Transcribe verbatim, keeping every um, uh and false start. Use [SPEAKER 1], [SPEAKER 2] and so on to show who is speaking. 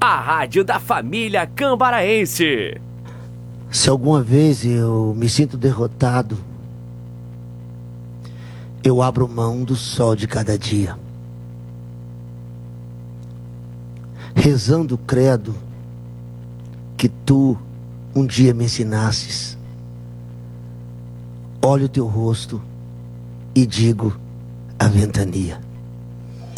[SPEAKER 1] a rádio da família cambaraense.
[SPEAKER 2] Se alguma vez eu me sinto derrotado, eu abro mão do sol de cada dia, rezando o credo que tu um dia me ensinasses. Olho o teu rosto e digo a ventania.